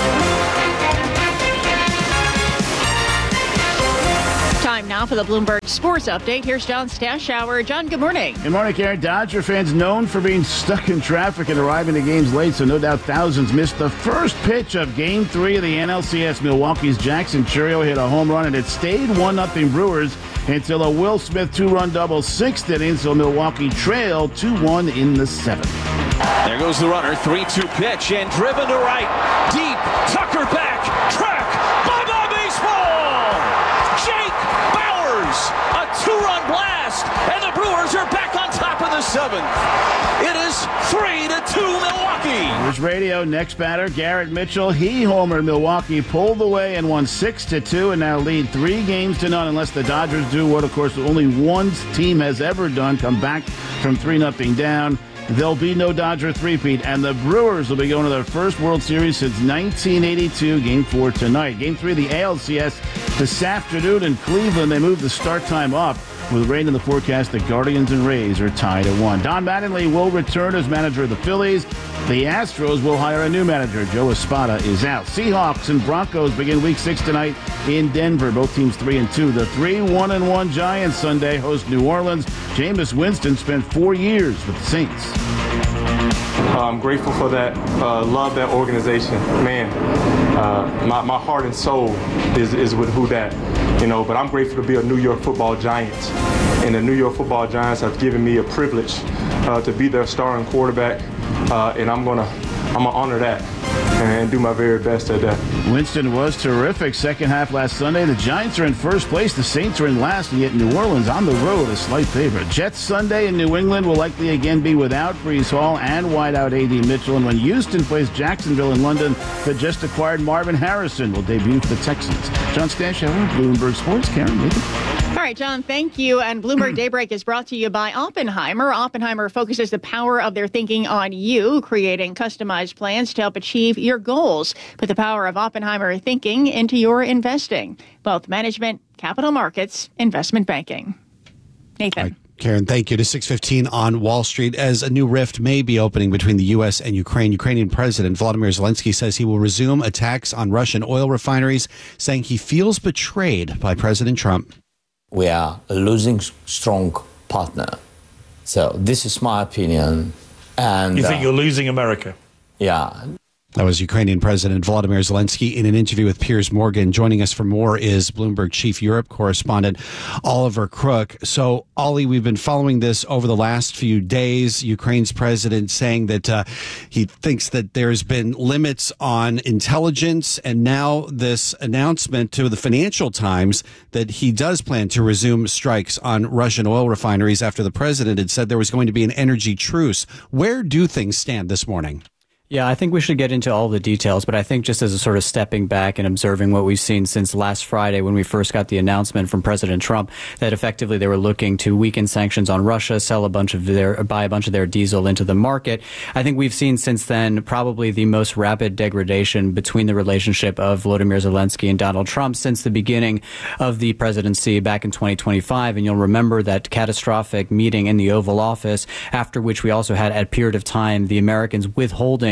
Time now for the Bloomberg Sports Update. Here's John Stashower. John, good morning. Good morning, Karen. Dodger fans known for being stuck in traffic and arriving to games late, so no doubt thousands missed the first pitch of Game three of the N L C S. Milwaukee's Jackson Chourio hit a home run, and it stayed one nothing Brewers until a Will Smith two-run double sixth inning, so Milwaukee trailed two one in the seventh. There goes the runner. three two pitch, and driven to right. Deep. Tucker back. Track. Bye-bye baseball! Jake Bauers, a two-run blast, and the Brewers are back on top of the seventh. It is three to two Milwaukee. Here's radio. Next batter, Garrett Mitchell. He homered Milwaukee, pulled away and won six to two, and now lead three games to none unless the Dodgers do what, of course, only one team has ever done, come back from three nothing down. There'll be no Dodger three-peat, and the Brewers will be going to their first World Series since nineteen eighty-two. Game four tonight. Game three of the A L C S this afternoon in Cleveland. They moved the start time up. With rain in the forecast, the Guardians and Rays are tied at one. Don Mattingly will return as manager of the Phillies. The Astros will hire a new manager. Joe Espada is out. Seahawks and Broncos begin week six tonight in Denver. Both teams three and two. The three one and one Giants Sunday host New Orleans. Jameis Winston spent four years with the Saints. I'm grateful for that. Uh, love that organization. Man, uh, my, my heart and soul is, is with who that. You know, but I'm grateful to be a New York Football Giants. And the New York Football Giants have given me a privilege uh, to be their starring quarterback. Uh, and I'm gonna, I'm gonna honor that and do my very best at that. Winston was terrific second half last Sunday. The Giants are in first place. The Saints are in last, and yet New Orleans on the road a slight favorite. Jets Sunday in New England will likely again be without Breece Hall and wideout A D Mitchell. And when Houston plays Jacksonville in London, the just acquired Marvin Harrison will debut for the Texans. John Stashower, Bloomberg Sports. Karen, Nathan. All right, John, thank you. And Bloomberg Daybreak is brought to you by Oppenheimer. Oppenheimer focuses the power of their thinking on you, creating customized plans to help achieve your goals. Put the power of Oppenheimer thinking into your investing, both management, capital markets, investment banking. Nathan. Right. Karen, thank you. To six fifteen on Wall Street, as a new rift may be opening between the U S and Ukraine. Ukrainian President Volodymyr Zelensky says he will resume attacks on Russian oil refineries, saying he feels betrayed by President Trump. We are a losing strong partner. So this is my opinion. And you think uh, you're losing America? Yeah. That was Ukrainian President Volodymyr Zelensky in an interview with Piers Morgan. Joining us for more is Bloomberg Chief Europe correspondent Oliver Crook. So, Ollie, we've been following this over the last few days. Ukraine's president saying that uh, he thinks that there's been limits on intelligence, and now this announcement to the Financial Times that he does plan to resume strikes on Russian oil refineries after the president had said there was going to be an energy truce. Where do things stand this morning? Yeah, I think we should get into all the details, but I think just as a sort of stepping back and observing what we've seen since last Friday when we first got the announcement from President Trump that effectively they were looking to weaken sanctions on Russia, sell a bunch of their, buy a bunch of their diesel into the market. I think we've seen since then probably the most rapid degradation between the relationship of Volodymyr Zelensky and Donald Trump since the beginning of the presidency back in twenty twenty-five. And you'll remember that catastrophic meeting in the Oval Office, after which we also had at a period of time the Americans withholding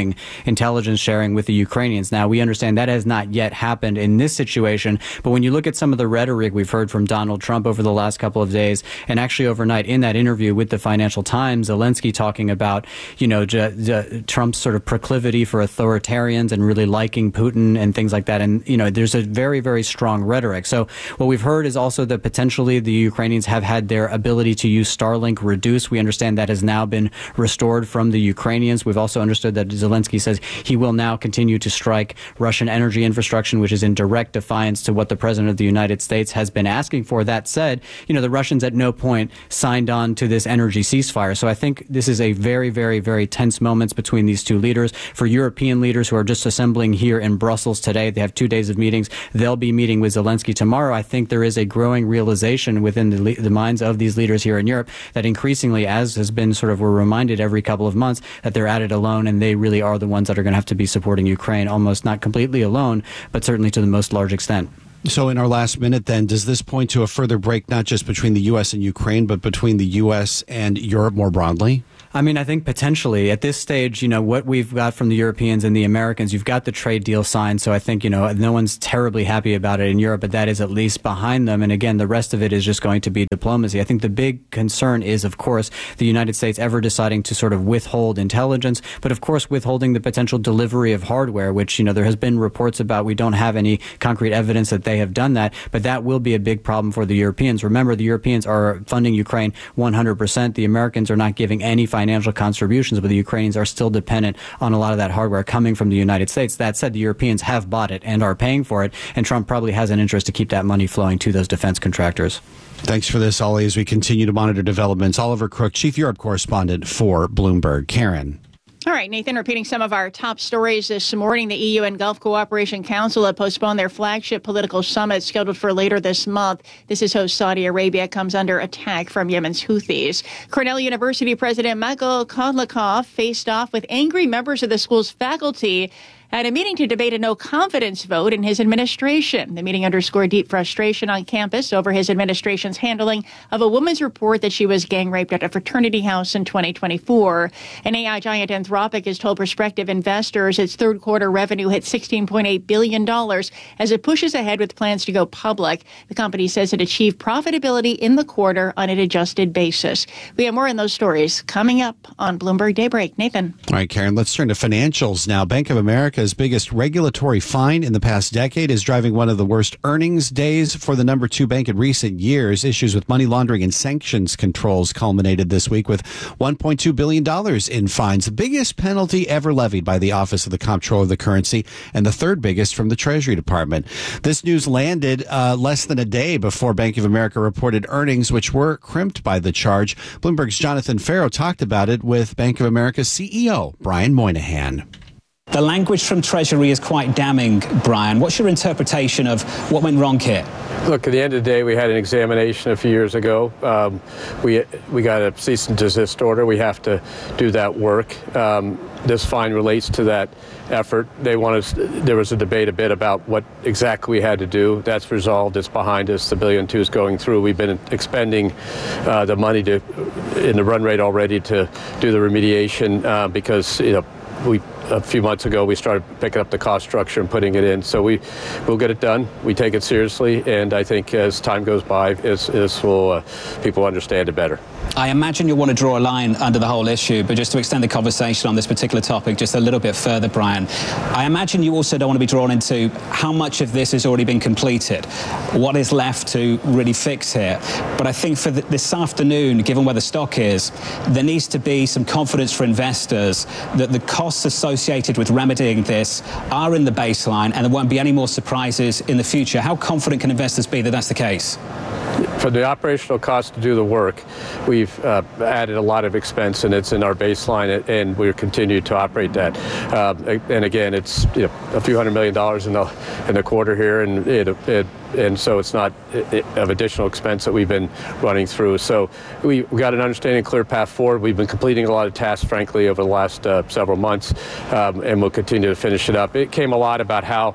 restarting intelligence sharing with the Ukrainians. Now, we understand that has not yet happened in this situation, but when you look at some of the rhetoric we've heard from Donald Trump over the last couple of days, and actually overnight in that interview with the Financial Times, Zelensky talking about, you know, j- j- Trump's sort of proclivity for authoritarians and really liking Putin and things like that. And, you know, there's a very, very strong rhetoric. So what we've heard is also that potentially the Ukrainians have had their ability to use Starlink reduced. We understand that has now been restored from the Ukrainians. We've also understood that Zelensky says he will now continue to strike Russian energy infrastructure, which is in direct defiance to what the president of the United States has been asking for. That said, you know, the Russians at no point signed on to this energy ceasefire. So I think this is a very, very, very tense moments between these two leaders. For European leaders who are just assembling here in Brussels today, they have two days of meetings. They'll be meeting with Zelensky tomorrow. I think there is a growing realization within the, the minds of these leaders here in Europe that increasingly, as has been sort of, we're reminded every couple of months, that they're at it alone, and they really are the ones that are going to have to be supporting Ukraine, almost not completely alone, but certainly to the most large extent. So in our last minute then, does this point to a further break, not just between the U S and Ukraine, but between the U S and Europe more broadly? I mean, I think potentially at this stage, you know, what we've got from the Europeans and the Americans, you've got the trade deal signed. So I think, you know, no one's terribly happy about it in Europe, but that is at least behind them. And again, the rest of it is just going to be diplomacy. I think the big concern is, of course, the United States ever deciding to sort of withhold intelligence, but of course, withholding the potential delivery of hardware, which, you know, there has been reports about. We don't have any concrete evidence that they have done that, but that will be a big problem for the Europeans. Remember, the Europeans are funding Ukraine one hundred percent. The Americans are not giving any financial financial contributions, but the Ukrainians are still dependent on a lot of that hardware coming from the United States. That said, the Europeans have bought it and are paying for it, and Trump probably has an interest to keep that money flowing to those defense contractors. Thanks for this, Ollie, as we continue to monitor developments. Oliver Crook, Chief Europe Correspondent for Bloomberg. Karen. All right, Nathan, repeating some of our top stories this morning. The E U and Gulf Cooperation Council have postponed their flagship political summit scheduled for later this month. This is host Saudi Arabia comes under attack from Yemen's Houthis. Cornell University President Michael Kodlakov faced off with angry members of the school's faculty at a meeting to debate a no-confidence vote in his administration. The meeting underscored deep frustration on campus over his administration's handling of a woman's report that she was gang-raped at a fraternity house in twenty twenty-four. An A I giant Anthropic has told prospective investors its third-quarter revenue hit sixteen point eight billion dollars as it pushes ahead with plans to go public. The company says it achieved profitability in the quarter on an adjusted basis. We have more on those stories coming up on Bloomberg Daybreak. Nathan. All right, Karen, let's turn to financials now. Bank of America America's biggest regulatory fine in the past decade is driving one of the worst earnings days for the number two bank in recent years. Issues with money laundering and sanctions controls culminated this week with one point two billion dollars in fines, the biggest penalty ever levied by the Office of the Comptroller of the Currency and the third biggest from the Treasury Department. This news landed uh, less than a day before Bank of America reported earnings, which were crimped by the charge. Bloomberg's Jonathan Farrow talked about it with Bank of America's C E O, Brian Moynihan. The language from Treasury is quite damning, Brian. What's your interpretation of what went wrong here? Look, at the end of the day, we had an examination a few years ago. Um, we we got a cease and desist order. We have to do that work. Um, this fine relates to that effort. They want us. There was a debate a bit about what exactly we had to do. That's resolved. It's behind us. The billion two is going through. We've been expending uh, the money to in the run rate already to do the remediation uh, because you know we. A few months ago, we started picking up the cost structure and putting it in. So we will get it done. We take it seriously, and I think as time goes by, this will uh, people understand it better. I imagine you'll want to draw a line under the whole issue, but just to extend the conversation on this particular topic just a little bit further, Brian, I imagine you also don't want to be drawn into how much of this has already been completed, what is left to really fix here. But I think for the, this afternoon, given where the stock is, there needs to be some confidence for investors that the costs associated with remedying this are in the baseline and there won't be any more surprises in the future. How confident can investors be that that's the case? For the operational cost to do the work, we've uh, added a lot of expense, and it's in our baseline, and we'll continue to operate that. Uh, and again, it's you know, a few hundred million dollars in the in the quarter here, and it, it and so it's not it, of additional expense that we've been running through. So we, we got an understanding, clear path forward. We've been completing a lot of tasks, frankly, over the last uh, several months, um, and we'll continue to finish it up. It came a lot about how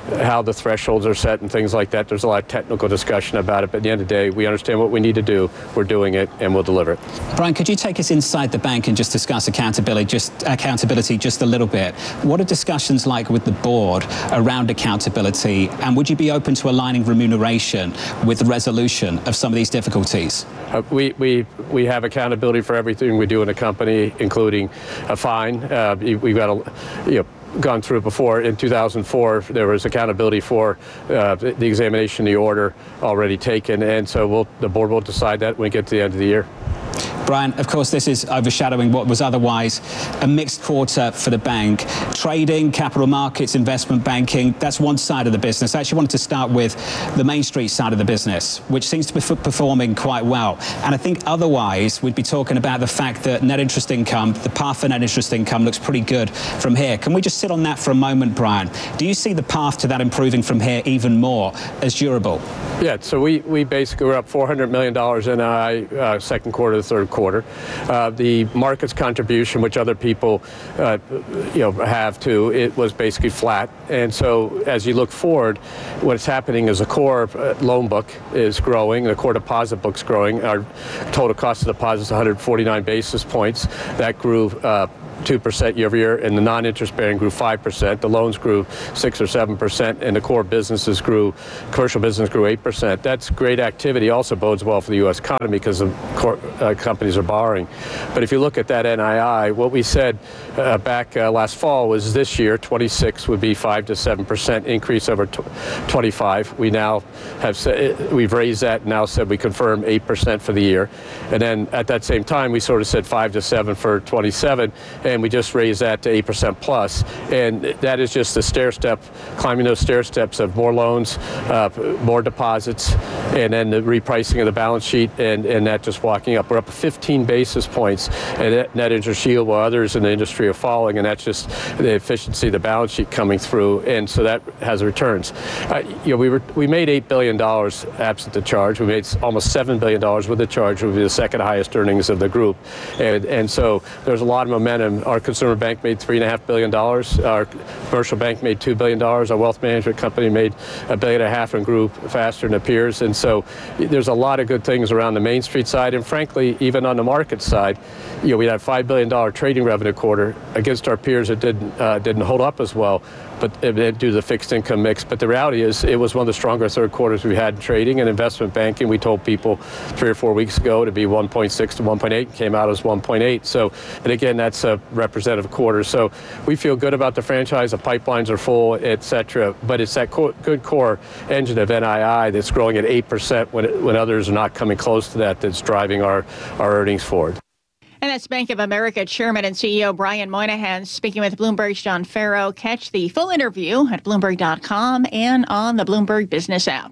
how the thresholds are set and things like that. There's a lot of technical discussion about it, but at the end of the day, we understand what we need to do. We're doing it, and we'll deliver it. Brian, could you take us inside the bank and just discuss accountability, just accountability, just a little bit? What are discussions like with the board around accountability, and would you be open to aligning remuneration with the resolution of some of these difficulties? Uh, we, we, we have accountability for everything we do in a company, including a fine. Uh, we've got a, you know, gone through it before. In two thousand four, there was accountability for uh, the examination, the order already taken, and so we'll, the board will decide that when we get to the end of the year. Brian, of course, this is overshadowing what was otherwise a mixed quarter for the bank. Trading, capital markets, investment banking, that's one side of the business. I actually wanted to start with the Main Street side of the business, which seems to be performing quite well. And I think otherwise, we'd be talking about the fact that net interest income, the path for net interest income looks pretty good from here. Can we just sit on that for a moment, Brian? Do you see the path to that improving from here even more as durable? Yeah, so we, we basically were up four hundred million dollars in I uh, second quarter to third quarter. Uh, the market's contribution, which other people uh, you know, have too, it was basically flat. And so as you look forward, what's happening is the core loan book is growing, the core deposit book's growing. Our total cost of deposits is one hundred forty-nine basis points. That grew uh, two percent year over year, and the non-interest bearing grew five percent. The loans grew six or seven percent, and the core businesses grew, commercial business grew eight percent. That's great activity, also bodes well for the U S economy because the core, uh, companies are borrowing. But if you look at that N I I, what we said uh, back uh, last fall was this year, twenty-six would be five to seven percent increase over twenty-five. We now have said, we've raised that and now said we confirm eight percent for the year. And then at that same time, we sort of said five to seven for twenty-seven. And we just raised that to eight percent plus. And that is just the stair step, climbing those stair steps of more loans, uh, more deposits, and then the repricing of the balance sheet, and, and that just walking up. We're up fifteen basis points and net interest yield while others in the industry are falling, and that's just the efficiency of the balance sheet coming through. And so that has returns. Uh, you know, we were we made eight billion dollars absent the charge. We made almost seven billion dollars with the charge, which would be the second highest earnings of the group. And, and so there's a lot of momentum. Our consumer bank made three and a half billion dollars. Our commercial bank made two billion dollars. Our wealth management company made a billion and a half and grew faster than it appears. And so there's a lot of good things around the Main Street side. And frankly, even on the market side, you know, we had a five billion dollars trading revenue quarter. Against our peers, it didn't uh, didn't hold up as well, but it, due to the fixed income mix. But the reality is, it was one of the stronger third quarters we had in trading and investment banking. We told people three or four weeks ago to be one point six to one point eight, came out as one point eight. So, and again, that's a representative quarter. So we feel good about the franchise. The pipelines are full, et cetera. But it's that co- good core engine of N I I that's growing at eight percent when it, when others are not coming close to that, that's driving our, our earnings forward. And that's Bank of America Chairman and C E O Brian Moynihan speaking with Bloomberg's John Farrow. Catch the full interview at Bloomberg dot com and on the Bloomberg Business app.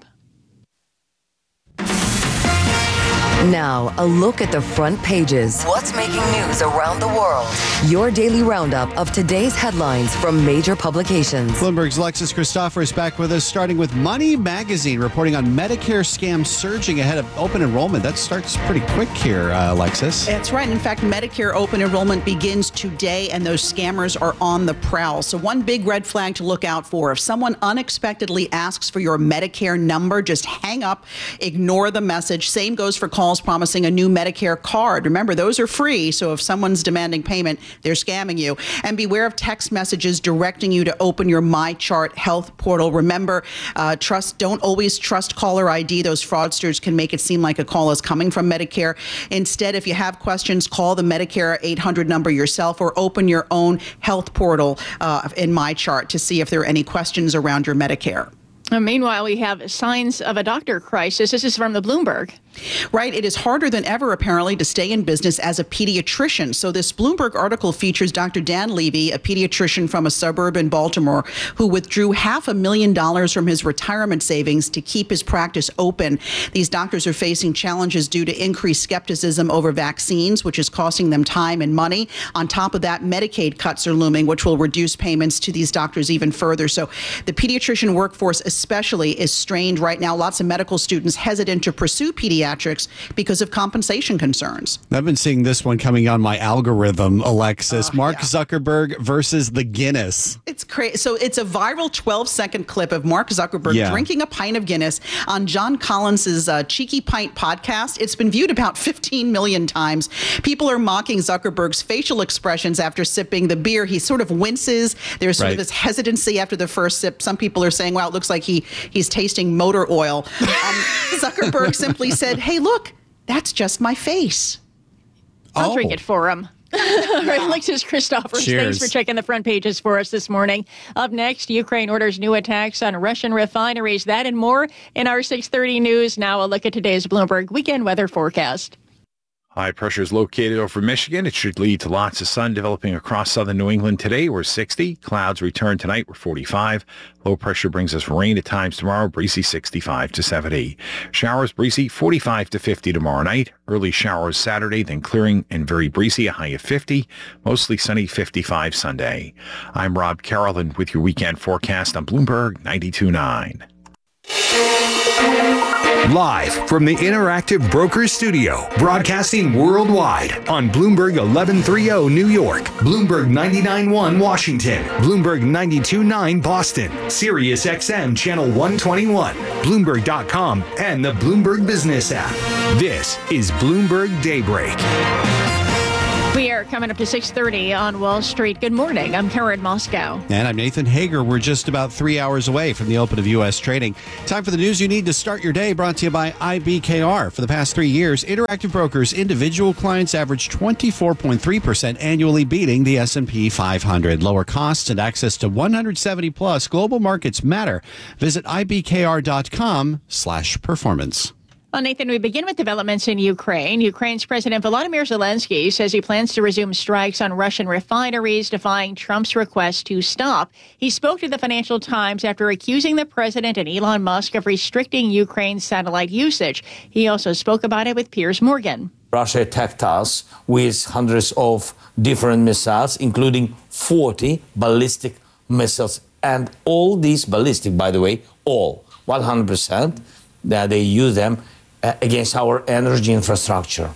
Now, a look at the front pages. What's making news around the world? Your daily roundup of today's headlines from major publications. Bloomberg's Alexis Christopher is back with us, starting with Money Magazine, reporting on Medicare scams surging ahead of open enrollment. That starts pretty quick here, uh, Alexis. That's right. In fact, Medicare open enrollment begins today, and those scammers are on the prowl. So one big red flag to look out for. If someone unexpectedly asks for your Medicare number, just hang up, ignore the message. Same goes for calls promising a new Medicare card. Remember, those are free, so if someone's demanding payment, they're scamming you. And beware of text messages directing you to open your MyChart health portal. Remember, uh, trust don't always trust caller I D. Those fraudsters can make it seem like a call is coming from Medicare. Instead, if you have questions, call the Medicare eight hundred number yourself or open your own health portal uh, in MyChart to see if there are any questions around your Medicare. Uh, meanwhile, we have signs of a doctor crisis. This is from the Bloomberg. Right. It is harder than ever, apparently, to stay in business as a pediatrician. So this Bloomberg article features Doctor Dan Levy, a pediatrician from a suburb in Baltimore, who withdrew half a million dollars from his retirement savings to keep his practice open. These doctors are facing challenges due to increased skepticism over vaccines, which is costing them time and money. On top of that, Medicaid cuts are looming, which will reduce payments to these doctors even further. So the pediatrician workforce especially is strained right now. Lots of medical students hesitant to pursue pediatrics pediatrics because of compensation concerns. I've been seeing this one coming on my algorithm, Alexis. Uh, Mark yeah. Zuckerberg versus the Guinness. It's crazy. So it's a viral twelve-second clip of Mark Zuckerberg yeah. drinking a pint of Guinness on John Collins's uh, Cheeky Pint podcast. It's been viewed about fifteen million times. People are mocking Zuckerberg's facial expressions after sipping the beer. He sort of winces. There's sort right. of this hesitancy after the first sip. Some people are saying, wow, it looks like he he's tasting motor oil. Um, Zuckerberg simply said, hey, look, that's just my face. I'll oh. drink it for him. Right, Alexis Christophers, Cheers. Thanks for checking the front pages for us this morning. Up next, Ukraine orders new attacks on Russian refineries. That and more in our six thirty news. Now a look at today's Bloomberg weekend weather forecast. High pressure is located over Michigan. It should lead to lots of sun developing across southern New England today. We're sixty. Clouds return tonight. We're forty-five. Low pressure brings us rain at times tomorrow. Breezy sixty-five to seventy. Showers breezy forty-five to fifty tomorrow night. Early showers Saturday, then clearing and very breezy, a high of fifty. Mostly sunny, fifty-five Sunday. I'm Rob Carroll with your weekend forecast on Bloomberg ninety-two point nine. Live from the Interactive Brokers Studio, broadcasting worldwide on Bloomberg eleven thirty New York, Bloomberg ninety-nine point one Washington, Bloomberg ninety-two point nine Boston, Sirius X M Channel one twenty-one, Bloomberg dot com, and the Bloomberg Business app. This is Bloomberg Daybreak. We are coming up to six thirty on Wall Street. Good morning. I'm Karen Moscow. And I'm Nathan Hager. We're just about three hours away from the open of U S trading. Time for the news you need to start your day, brought to you by I B K R. For the past three years, Interactive Brokers individual clients averaged twenty-four point three percent annually, beating the S and P five hundred. Lower costs and access to one hundred seventy plus global markets matter. Visit I B K R dot com slash performance. Well, Nathan, we begin with developments in Ukraine. Ukraine's President Volodymyr Zelensky says he plans to resume strikes on Russian refineries, defying Trump's request to stop. He spoke to the Financial Times after accusing the president and Elon Musk of restricting Ukraine's satellite usage. He also spoke about it with Piers Morgan. Russia attacked us with hundreds of different missiles, including forty ballistic missiles. And all these ballistic, by the way, all, one hundred percent, that they use them against our energy infrastructure.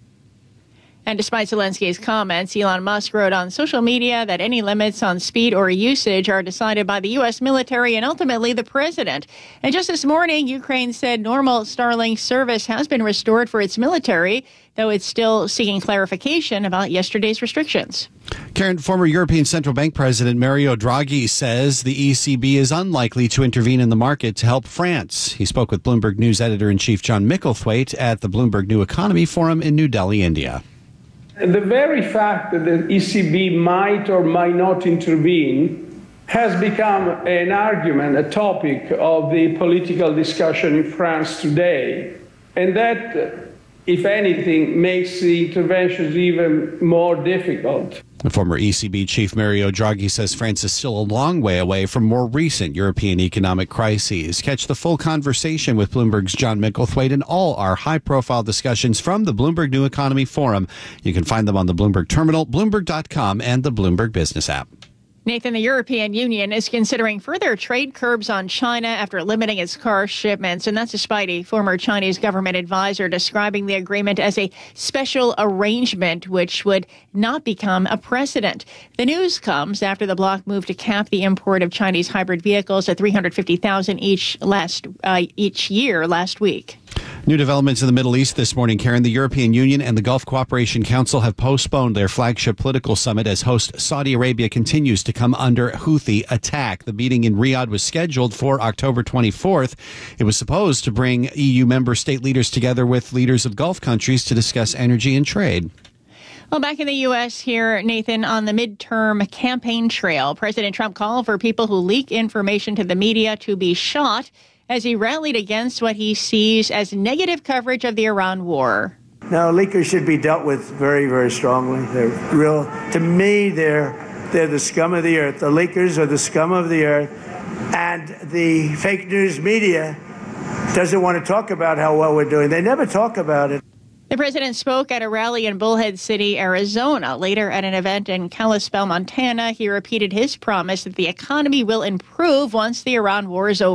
And despite Zelensky's comments, Elon Musk wrote on social media that any limits on speed or usage are decided by the U S military and ultimately the president. And just this morning, Ukraine said normal Starlink service has been restored for its military, though it's still seeking clarification about yesterday's restrictions. Karen, former European Central Bank President Mario Draghi says the E C B is unlikely to intervene in the market to help France. He spoke with Bloomberg News editor-in-chief John Micklethwaite at the Bloomberg New Economy Forum in New Delhi, India. The very fact that the E C B might or might not intervene has become an argument, a topic of the political discussion in France today. And that, if anything, makes the interventions even more difficult. The former E C B chief Mario Draghi says France is still a long way away from more recent European economic crises. Catch the full conversation with Bloomberg's John Micklethwaite and all our high-profile discussions from the Bloomberg New Economy Forum. You can find them on the Bloomberg Terminal, Bloomberg dot com, and the Bloomberg Business app. Nathan, the European Union is considering further trade curbs on China after limiting its car shipments, and that's despite a former Chinese government advisor describing the agreement as a special arrangement which would not become a precedent. The news comes after the bloc moved to cap the import of Chinese hybrid vehicles at three hundred fifty thousand each last uh, each year last week. New developments in the Middle East this morning, Karen. The European Union and the Gulf Cooperation Council have postponed their flagship political summit as host Saudi Arabia continues to come under Houthi attack. The meeting in Riyadh was scheduled for October twenty-fourth. It was supposed to bring E U member state leaders together with leaders of Gulf countries to discuss energy and trade. Well, back in the U S here, Nathan, on the midterm campaign trail, President Trump called for people who leak information to the media to be shot as he rallied against what he sees as negative coverage of the Iran war. No, leakers should be dealt with very, very strongly. They're real, to me, they're they're the scum of the earth. The leakers are the scum of the earth. And the fake news media doesn't want to talk about how well we're doing. They never talk about it. The president spoke at a rally in Bullhead City, Arizona. Later, at an event in Kalispell, Montana, he repeated his promise that the economy will improve once the Iran war is over.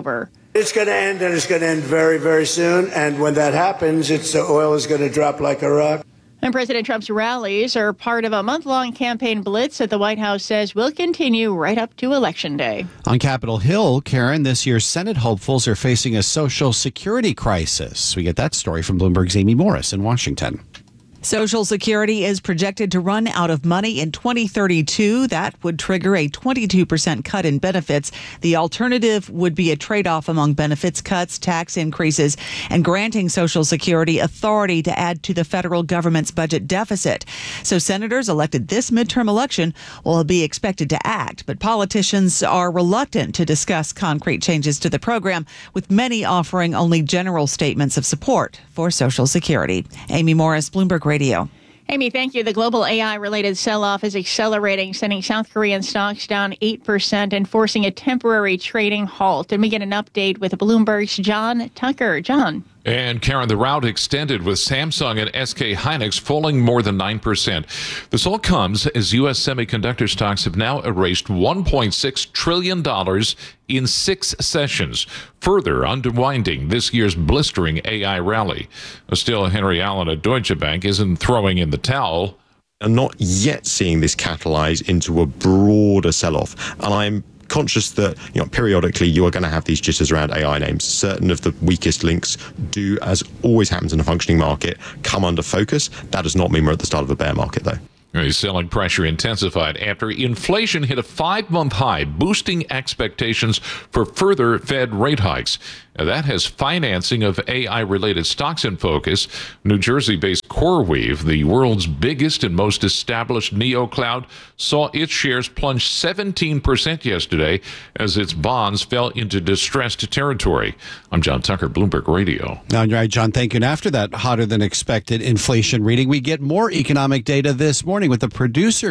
It's going to end, and it's going to end very, very soon. And when that happens, it's the oil is going to drop like a rock. And President Trump's rallies are part of a month-long campaign blitz that the White House says will continue right up to Election Day. On Capitol Hill, Karen, this year's Senate hopefuls are facing a Social Security crisis. We get that story from Bloomberg's Amy Morris in Washington. Social Security is projected to run out of money in twenty thirty-two. That would trigger a twenty-two percent cut in benefits. The alternative would be a trade-off among benefits cuts, tax increases, and granting Social Security authority to add to the federal government's budget deficit. So senators elected this midterm election will be expected to act, but politicians are reluctant to discuss concrete changes to the program, with many offering only general statements of support for Social Security. Amy Morris, Bloomberg Radio. Amy, thank you. The global A I-related sell-off is accelerating, sending South Korean stocks down eight percent and forcing a temporary trading halt. And we get an update with Bloomberg's John Tucker. John. And Karen, the rout extended with Samsung and S K Hynix falling more than nine percent. This all comes as U S semiconductor stocks have now erased one point six trillion dollars in six sessions, further unwinding this year's blistering A I rally. Still, Henry Allen at Deutsche Bank isn't throwing in the towel. I'm not yet seeing this catalyze into a broader sell-off, and I'm conscious that, you know, periodically you are going to have these jitters around A I names. Certain of the weakest links do, as always happens in a functioning market, come under focus. That does not mean we're at the start of a bear market, though. Selling pressure intensified after inflation hit a five-month high, boosting expectations for further Fed rate hikes. Now, that has financing of A I-related stocks in focus. New Jersey-based CoreWeave, the world's biggest and most established neo-cloud, saw its shares plunge seventeen percent yesterday as its bonds fell into distressed territory. I'm John Tucker, Bloomberg Radio. All right, John, thank you. And after that hotter-than-expected inflation reading, we get more economic data this morning with the producer